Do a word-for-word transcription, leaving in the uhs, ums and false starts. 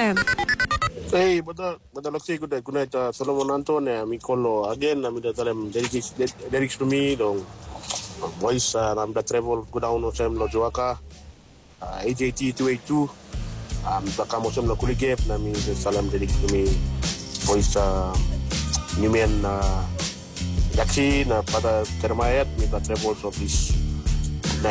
M. Hey, bada bada laksi ko dai kunai ta Solomon Antone mi kollo again na mi da talem Derek Derek Stumi dong voice nam da travel go down no sem lo joaka A J T two eighty-two am da kamo sem lo kuligep na mi da salam Derek Stumi voice ni men yaksi na pada termayat mi da travel so please